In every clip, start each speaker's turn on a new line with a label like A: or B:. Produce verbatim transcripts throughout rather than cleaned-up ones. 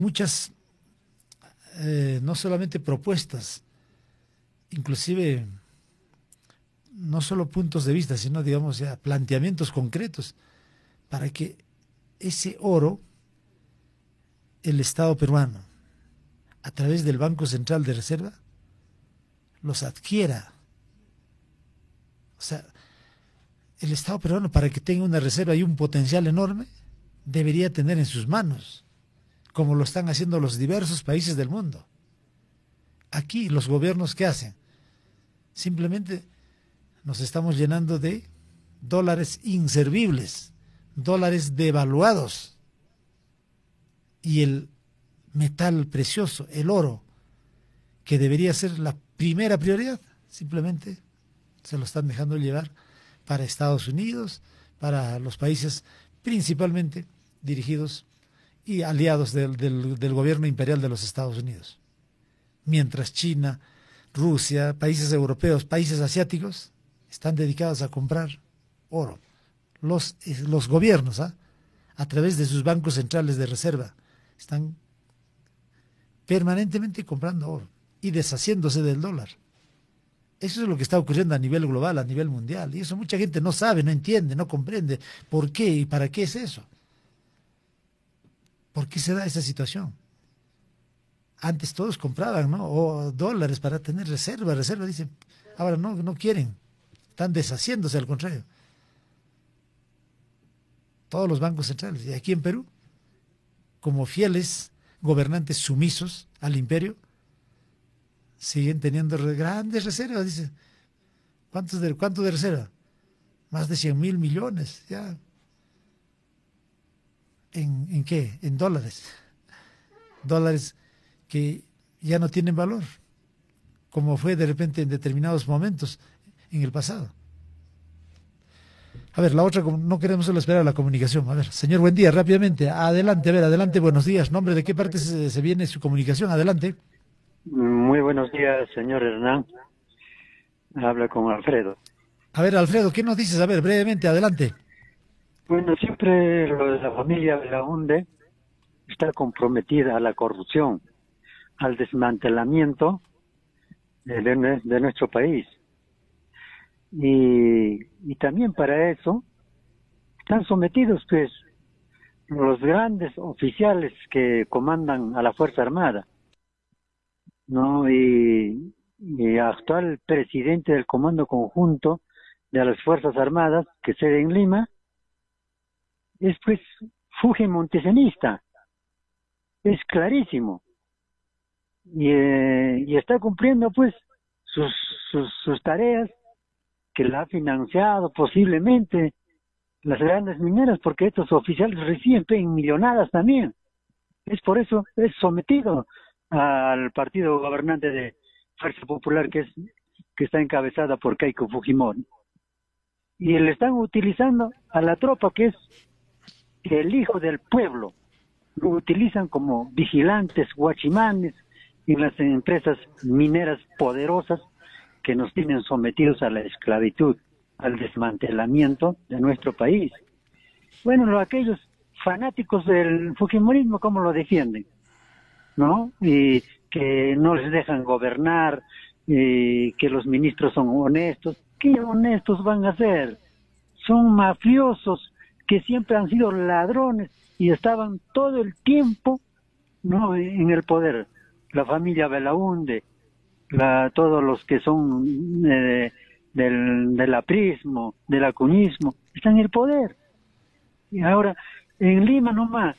A: muchas, eh, no solamente propuestas, inclusive no solo puntos de vista, sino, digamos, ya planteamientos concretos para que ese oro, el Estado peruano, a través del Banco Central de Reserva, los adquiera. O sea, el Estado peruano, para que tenga una reserva y un potencial enorme, debería tener en sus manos, como lo están haciendo los diversos países del mundo. Aquí, los gobiernos, ¿qué hacen? Simplemente nos estamos llenando de dólares inservibles, dólares devaluados, y el metal precioso, el oro, que debería ser la primera prioridad, simplemente se lo están dejando llevar para Estados Unidos, para los países principalmente dirigidos y aliados del, del, del gobierno imperial de los Estados Unidos. Mientras China, Rusia, países europeos, países asiáticos están dedicados a comprar oro. Los, los gobiernos, ¿eh? a través de sus bancos centrales de reserva, están permanentemente comprando oro y deshaciéndose del dólar. Eso es lo que está ocurriendo a nivel global, a nivel mundial. Y eso mucha gente no sabe, no entiende, no comprende por qué y para qué es eso. ¿Por qué se da esa situación? Antes todos compraban, ¿no? O dólares para tener reserva, reserva, dicen. Ahora no, no quieren. Están deshaciéndose, al contrario. Todos los bancos centrales. Y aquí en Perú, como fieles gobernantes sumisos al imperio, siguen teniendo grandes reservas, dicen. ¿Cuántos de, ¿Cuánto de reserva? Más de cien mil millones, ya. ¿En, ¿En qué? En dólares. Dólares que ya no tienen valor, como fue de repente en determinados momentos en el pasado. A ver, la otra, no queremos solo esperar a la comunicación. A ver, señor, buen día, rápidamente, adelante, a ver, adelante, buenos días. ¿Nombre de qué parte se, se viene su comunicación? Adelante.
B: Muy buenos días, señor Hernán. Habla con Alfredo.
A: A ver, Alfredo, ¿qué nos dices? A ver, brevemente, adelante.
B: Bueno, siempre lo de la familia Belaúnde está comprometida a la corrupción, al desmantelamiento de, de, de nuestro país. Y, y también para eso están sometidos, pues, los grandes oficiales que comandan a la Fuerza Armada, ¿no? Y, y actual presidente del Comando Conjunto de las Fuerzas Armadas, que sede en Lima, es pues Fuge montesenista, es clarísimo, y, eh, y está cumpliendo pues sus, sus, sus tareas, que la ha financiado posiblemente las grandes mineras, porque estos oficiales reciben millonadas también. Es por eso es sometido al partido gobernante de Fuerza Popular, que es que está encabezada por Keiko Fujimori, y le están utilizando a la tropa, que es el hijo del pueblo. Lo utilizan como vigilantes, guachimanes en las empresas mineras poderosas que nos tienen sometidos a la esclavitud, al desmantelamiento de nuestro país. Bueno, lo, aquellos fanáticos del fujimorismo, ¿cómo lo defienden? ¿No? Y que no les dejan gobernar, y que los ministros son honestos. ¿Qué honestos van a ser? Son mafiosos que siempre han sido ladrones y estaban todo el tiempo, ¿no?, en el poder. La familia Belaúnde, la, todos los que son eh, del, del aprismo, del acuñismo, están en el poder. Y ahora, en Lima nomás,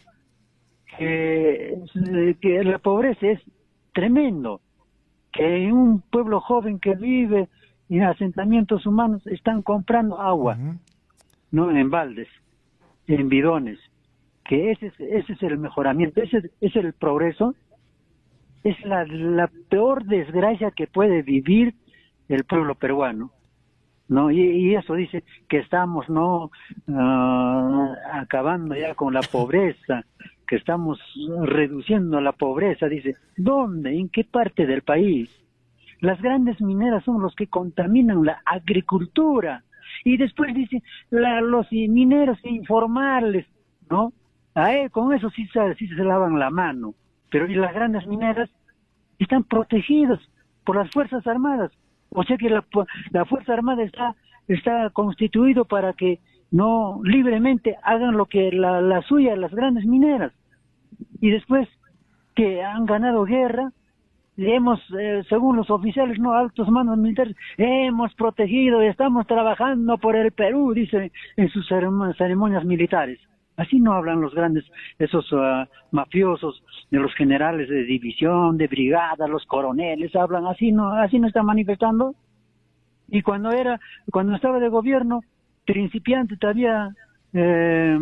B: que, que la pobreza es tremendo, que en un pueblo joven que vive en asentamientos humanos están comprando agua, uh-huh. no en baldes, en bidones, que ese es, ese es el mejoramiento, ese es el progreso. Es la, la peor desgracia que puede vivir el pueblo peruano, ¿no? Y, y eso dice que estamos, ¿no?, uh, acabando ya con la pobreza, que estamos reduciendo la pobreza. Dice, ¿dónde? ¿En qué parte del país? Las grandes mineras son los que contaminan la agricultura. Y después dice, la, los mineros informales, ¿no? A él, con eso sí, sí se lavan la mano. pero y las grandes mineras están protegidos por las Fuerzas Armadas. O sea que la, la Fuerza Armada está, está constituido para que no libremente hagan lo que la, la suya, las grandes mineras. Y después que han ganado guerra, hemos, eh, según los oficiales, no altos mandos militares, hemos protegido, estamos trabajando por el Perú, dice en sus ceremonias militares. Así no hablan los grandes, esos uh, mafiosos, de los generales de división, de brigada, los coroneles, hablan así, no, así no están manifestando. Y cuando era, cuando estaba de gobierno, principiante todavía, eh,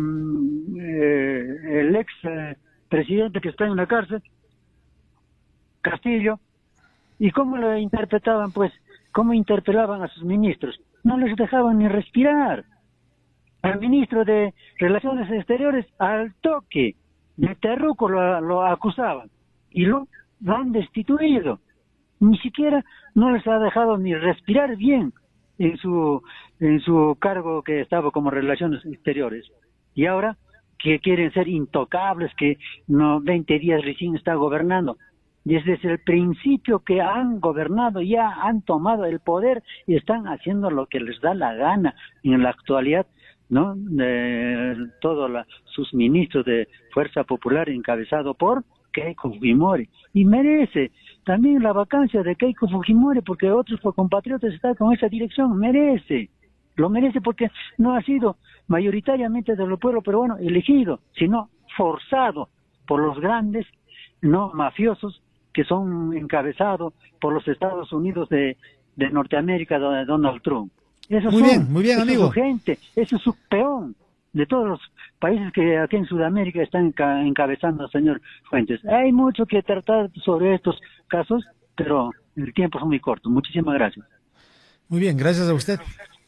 B: eh, el ex eh, presidente que está en la cárcel, Castillo, ¿y cómo lo interpretaban? Pues, ¿cómo interpelaban a sus ministros? No les dejaban ni respirar. Al ministro de Relaciones Exteriores, al toque, de terruco lo, lo acusaban, y lo, lo han destituido. Ni siquiera no les ha dejado ni respirar bien en su, en su cargo que estaba como Relaciones Exteriores. Y ahora, que quieren ser intocables, que no veinte días recién está gobernando. Desde el principio que han gobernado, ya han tomado el poder y están haciendo lo que les da la gana. En la actualidad, ¿no? De todos sus ministros de Fuerza Popular encabezado por Keiko Fujimori. Y merece también la vacancia de Keiko Fujimori, porque otros compatriotas están con esa dirección. Merece. Lo merece porque no ha sido mayoritariamente del pueblo peruano elegido, sino forzado por los grandes, no mafiosos, que son encabezados por los Estados Unidos de, de Norteamérica, de Donald Trump. Esos
A: muy
B: son,
A: bien, muy bien,
B: esa
A: amigo.
B: Es su gente, ese es su peón de todos los países que aquí en Sudamérica están enca encabezando, señor Fuentes. Hay mucho que tratar sobre estos casos, pero el tiempo es muy corto. Muchísimas gracias.
A: Muy bien, gracias a usted.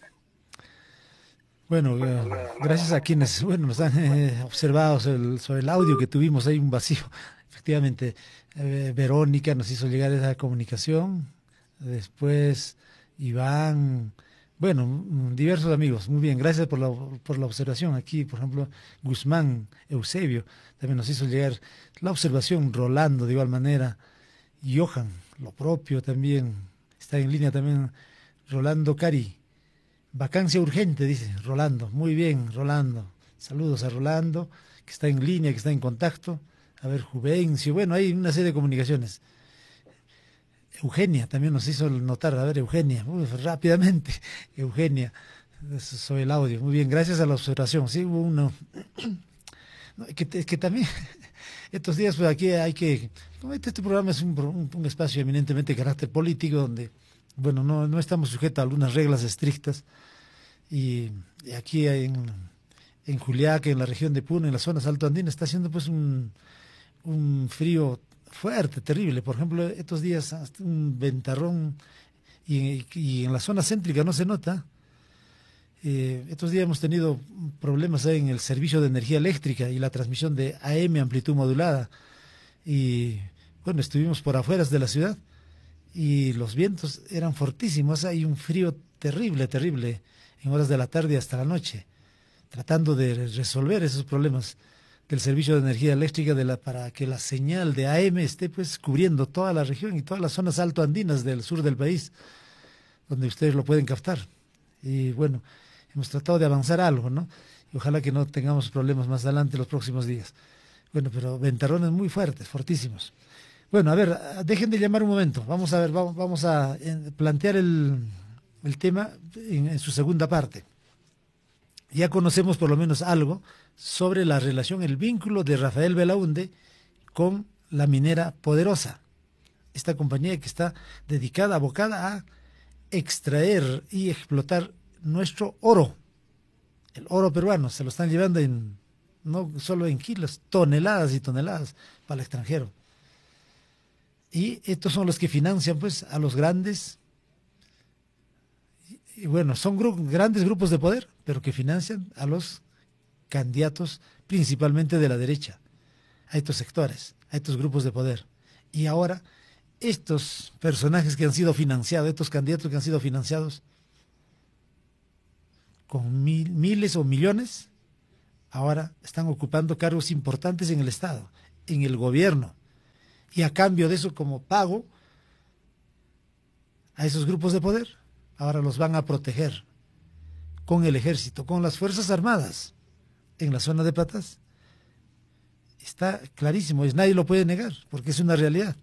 A: Bueno, eh, gracias a quienes bueno nos han eh, observado sobre el, sobre el audio que tuvimos, hay un vacío. Efectivamente, eh, Verónica nos hizo llegar esa comunicación, después Iván, bueno, diversos amigos. Muy bien, gracias por la, por la observación. Aquí, por ejemplo, Guzmán Eusebio también nos hizo llegar la observación, Rolando de igual manera, Johan, lo propio también, está en línea también Rolando Cari. Vacancia urgente, dice Rolando. Muy bien, Rolando. Saludos a Rolando, que está en línea, que está en contacto. A ver, Juvencio. Bueno, hay una serie de comunicaciones. Eugenia también nos hizo notar. A ver, Eugenia, Uy, rápidamente. Eugenia, sobre el audio. Muy bien, gracias a la observación. Sí, hubo uno. No, es, que, es que también, estos días, pues aquí hay que. Este, este programa es un, un, un espacio eminentemente de carácter político, donde. Bueno, no, no estamos sujetos a algunas reglas estrictas y, y aquí en, en Juliaca, en la región de Puno, en las zonas altoandinas, está haciendo pues un, un frío fuerte, terrible. Por ejemplo, estos días hasta un ventarrón y, y en la zona céntrica no se nota. Eh, estos días hemos tenido problemas en el servicio de energía eléctrica y la transmisión de A M, amplitud modulada. Y bueno, estuvimos por afueras de la ciudad y los vientos eran fortísimos, hay un frío terrible, terrible, en horas de la tarde hasta la noche, tratando de resolver esos problemas del servicio de energía eléctrica de la, para que la señal de A M esté pues cubriendo toda la región y todas las zonas altoandinas del sur del país, donde ustedes lo pueden captar. Y bueno, hemos tratado de avanzar algo, ¿no? Y ojalá que no tengamos problemas más adelante los próximos días. Bueno, pero ventarrones muy fuertes, fortísimos. Bueno, a ver, dejen de llamar un momento. Vamos a ver, vamos, vamos a plantear el, el tema en, en su segunda parte. Ya conocemos por lo menos algo sobre la relación, el vínculo de Rafael Belaúnde con la minera Poderosa. Esta compañía que está dedicada, abocada a extraer y explotar nuestro oro. El oro peruano se lo están llevando en, no solo en kilos, toneladas y toneladas para el extranjero. Y estos son los que financian pues a los grandes, y, y bueno, son gru grandes grupos de poder, pero que financian a los candidatos principalmente de la derecha, a estos sectores, a estos grupos de poder. Y ahora, estos personajes que han sido financiados, estos candidatos que han sido financiados con mil, miles o millones, ahora están ocupando cargos importantes en el Estado, en el gobierno. Y a cambio de eso, como pago a esos grupos de poder, ahora los van a proteger con el ejército, con las Fuerzas Armadas en la zona de Patas. Está clarísimo, es, nadie lo puede negar, porque es una realidad.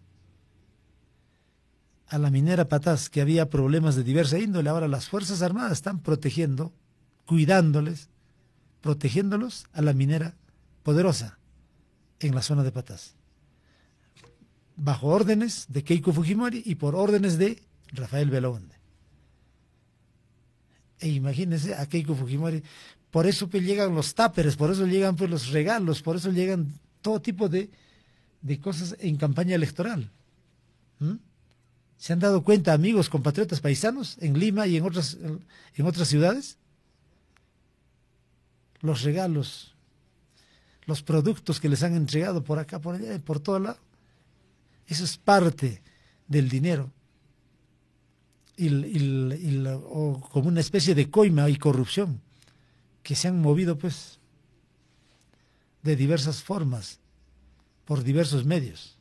A: A la minera Patas, que había problemas de diversa índole, ahora las Fuerzas Armadas están protegiendo, cuidándoles, protegiéndolos a la minera Poderosa en la zona de Patas, bajo órdenes de Keiko Fujimori y por órdenes de Rafael Belaúnde. E imagínense a Keiko Fujimori, por eso pues llegan los táperes, por eso llegan pues los regalos, por eso llegan todo tipo de, de cosas en campaña electoral. ¿Mm? ¿Se han dado cuenta, amigos, compatriotas paisanos, en Lima y en otras, en otras ciudades? Los regalos, los productos que les han entregado por acá, por allá, por todo lado. Eso es parte del dinero. Y, y, y la, o como una especie de coima y corrupción que se han movido pues de diversas formas por diversos medios.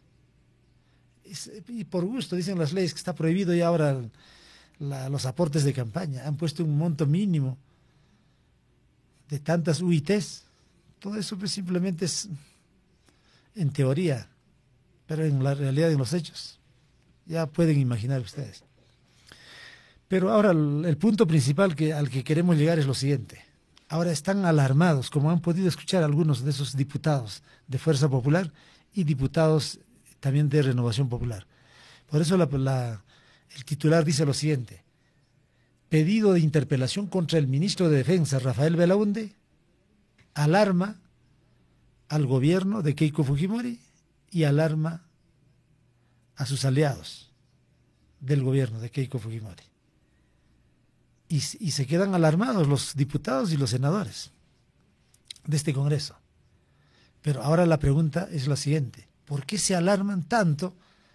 A: Y por gusto, dicen las leyes que está prohibido y ahora la, los aportes de campaña. Han puesto un monto mínimo de tantas U I Tes. Todo eso pues simplemente es en teoría, pero en la realidad, en los hechos, ya pueden imaginar ustedes. Pero ahora el, el punto principal que, al que queremos llegar es lo siguiente. Ahora están alarmados, como han podido escuchar algunos de esos diputados de Fuerza Popular y diputados también de Renovación Popular. Por eso la, la, el titular dice lo siguiente: pedido de interpelación contra el ministro de Defensa, Rafael Belaúnde, alarma al gobierno de Keiko Fujimori y alarma a sus aliados del gobierno de Keiko Fujimori. Y, y se quedan alarmados los diputados y los senadores de este Congreso. Pero ahora la pregunta es la siguiente: ¿por qué se alarman tanto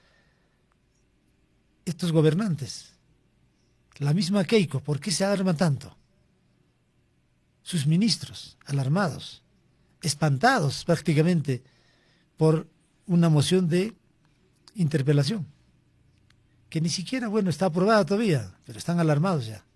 A: estos gobernantes? La misma Keiko, ¿por qué se alarman tanto? Sus ministros, alarmados, espantados prácticamente por una moción de interpelación, que ni siquiera, bueno, está aprobada todavía, pero están alarmados ya.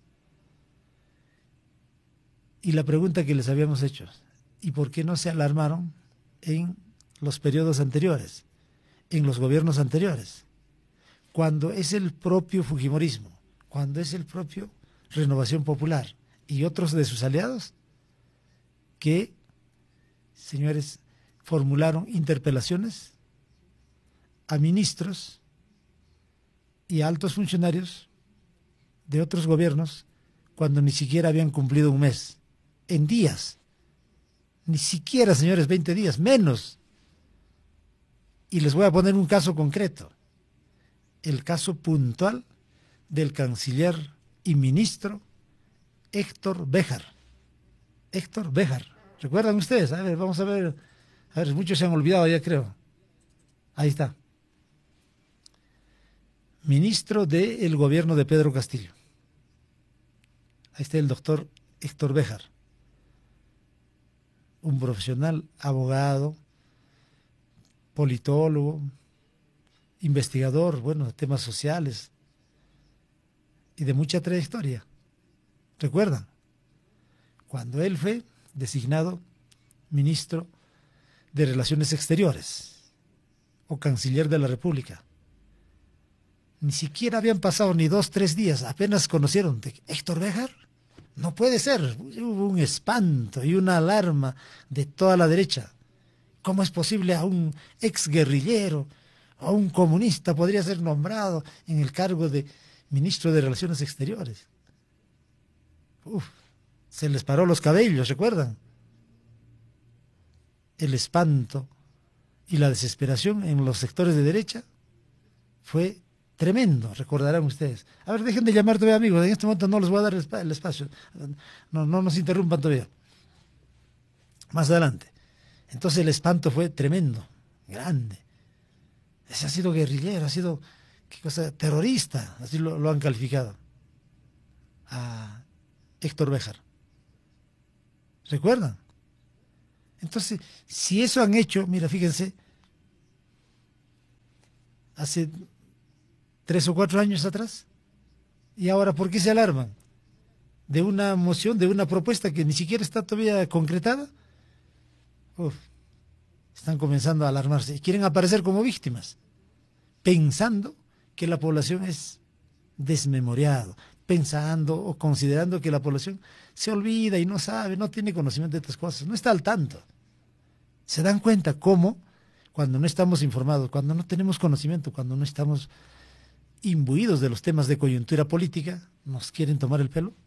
A: Y la pregunta que les habíamos hecho: ¿y por qué no se alarmaron en los periodos anteriores, en los gobiernos anteriores? Cuando es el propio Fujimorismo, cuando es el propio Renovación Popular y otros de sus aliados que, señores, formularon interpelaciones a ministros y a altos funcionarios de otros gobiernos cuando ni siquiera habían cumplido un mes, en días, ni siquiera, señores, veinte días, menos. Y les voy a poner un caso concreto, el caso puntual del canciller y ministro Héctor Béjar. Héctor Béjar, ¿recuerdan ustedes? A ver, vamos a ver, a ver, muchos se han olvidado ya, creo. Ahí está. Ministro del gobierno de Pedro Castillo. Ahí está el doctor Héctor Béjar, un profesional, abogado, politólogo, investigador, bueno, de temas sociales y de mucha trayectoria. ¿Recuerdan? Cuando él fue designado ministro de Relaciones Exteriores o canciller de la República, ni siquiera habían pasado ni dos, tres días, apenas conocieron de Héctor Béjar. No puede ser. Hubo un espanto y una alarma de toda la derecha. ¿Cómo es posible a un exguerrillero, a un comunista podría ser nombrado en el cargo de ministro de Relaciones Exteriores? Uf, se les paró los cabellos, ¿recuerdan? El espanto y la desesperación en los sectores de derecha fue tremendo, recordarán ustedes. A ver, dejen de llamar todavía, amigos. En este momento no les voy a dar el espacio. No, no nos interrumpan todavía. Más adelante. Entonces el espanto fue tremendo, grande. Ese ha sido guerrillero, ha sido, ¿qué cosa? Terrorista, así lo, lo han calificado a Héctor Béjar. ¿Recuerdan? Entonces, si eso han hecho, mira, fíjense, hace tres o cuatro años atrás. Y ahora, ¿por qué se alarman? De una moción, de una propuesta que ni siquiera está todavía concretada. Uf, están comenzando a alarmarse y quieren aparecer como víctimas, pensando que la población es desmemoriada, pensando o considerando que la población se olvida y no sabe, no tiene conocimiento de estas cosas, no está al tanto. Se dan cuenta cómo, cuando no estamos informados, cuando no tenemos conocimiento, cuando no estamos imbuidos de los temas de coyuntura política, nos quieren tomar el pelo.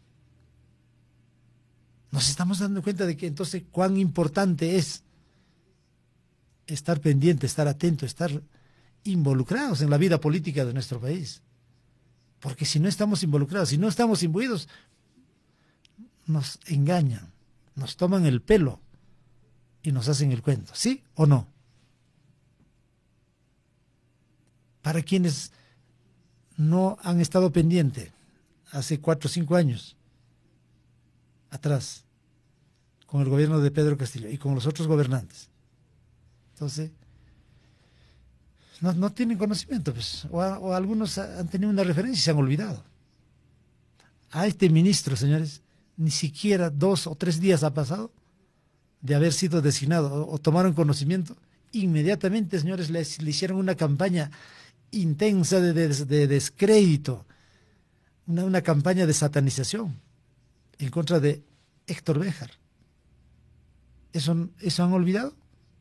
A: Nos estamos dando cuenta de que entonces cuán importante es estar pendiente, estar atento, estar involucrados en la vida política de nuestro país. Porque si no estamos involucrados, si no estamos imbuidos, nos engañan, nos toman el pelo y nos hacen el cuento, ¿sí o no? Para quienes no han estado pendientes hace cuatro o cinco años atrás, con el gobierno de Pedro Castillo y con los otros gobernantes. Entonces, no, no tienen conocimiento, pues, o, a, o algunos han tenido una referencia y se han olvidado. A este ministro, señores, ni siquiera dos o tres días ha pasado de haber sido designado o, o tomaron conocimiento. Inmediatamente, señores, les, le hicieron una campaña intensa de, de, de descrédito, una, una campaña de satanización en contra de Héctor Béjar. ¿Eso, eso han olvidado?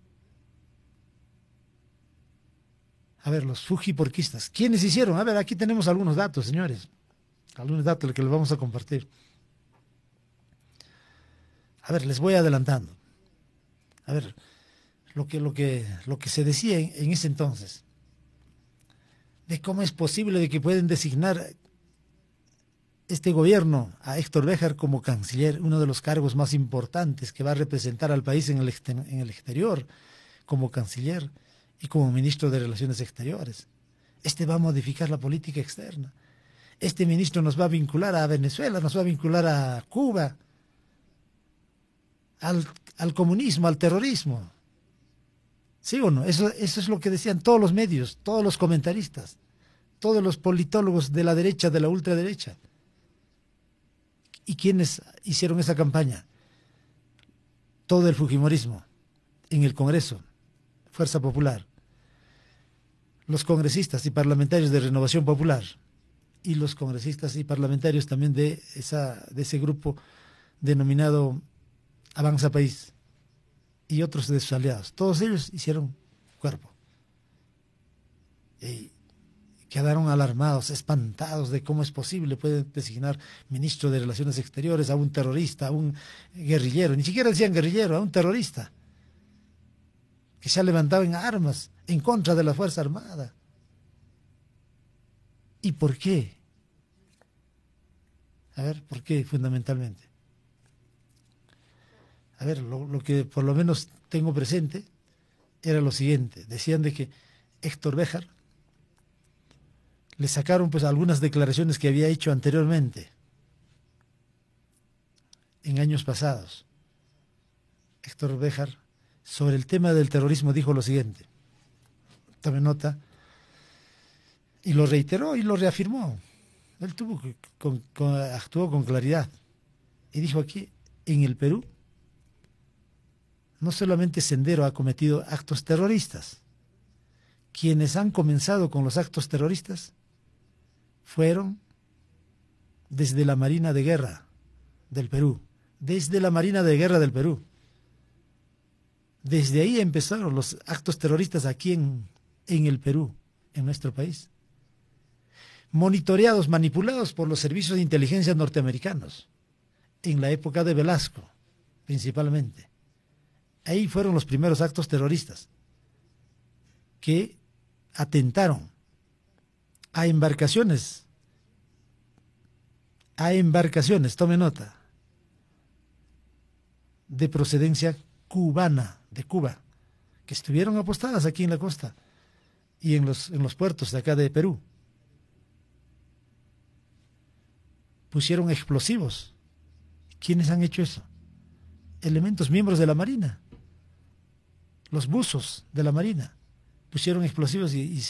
A: A ver, los fujiporquistas, ¿quiénes hicieron? A ver, aquí tenemos algunos datos, señores. Algunos datos que les vamos a compartir. A ver, les voy adelantando. A ver, lo que, lo que, lo que se decía en, en ese entonces, de cómo es posible de que pueden designar este gobierno a Héctor Béjar como canciller, uno de los cargos más importantes que va a representar al país en el, en el exterior, como canciller y como ministro de Relaciones Exteriores. Este va a modificar la política externa. Este ministro nos va a vincular a Venezuela, nos va a vincular a Cuba, al, al comunismo, al terrorismo. ¿Sí o no? Eso, eso es lo que decían todos los medios, todos los comentaristas, todos los politólogos de la derecha, de la ultraderecha. ¿Y quiénes hicieron esa campaña? Todo el fujimorismo en el Congreso, Fuerza Popular, los congresistas y parlamentarios de Renovación Popular y los congresistas y parlamentarios también de, esa, de ese grupo denominado Avanza País y otros de sus aliados. Todos ellos hicieron cuerpo. Y quedaron alarmados, espantados de cómo es posible, pueden designar ministro de Relaciones Exteriores a un terrorista, a un guerrillero, ni siquiera decían guerrillero, a un terrorista, que se ha levantado en armas en contra de la Fuerza Armada. ¿Y por qué? A ver, ¿por qué fundamentalmente? A ver, lo, lo que por lo menos tengo presente era lo siguiente. Decían de que Héctor Béjar le sacaron pues algunas declaraciones que había hecho anteriormente, en años pasados. Héctor Béjar, sobre el tema del terrorismo, dijo lo siguiente. Tome nota. Y lo reiteró y lo reafirmó. Él tuvo que, con, con, actuó con claridad. Y dijo aquí, en el Perú, no solamente Sendero ha cometido actos terroristas. Quienes han comenzado con los actos terroristas fueron desde la Marina de Guerra del Perú, desde la Marina de Guerra del Perú. Desde ahí empezaron los actos terroristas aquí en, en el Perú, en nuestro país. Monitoreados, manipulados por los servicios de inteligencia norteamericanos, en la época de Velasco, principalmente. Ahí fueron los primeros actos terroristas que atentaron a embarcaciones, a embarcaciones, tome nota, de procedencia cubana, de Cuba, que estuvieron apostadas aquí en la costa y en los, en los puertos de acá de Perú. Pusieron explosivos. ¿Quiénes han hecho eso? Elementos, miembros de la Marina. Los buzos de la Marina pusieron explosivos y, y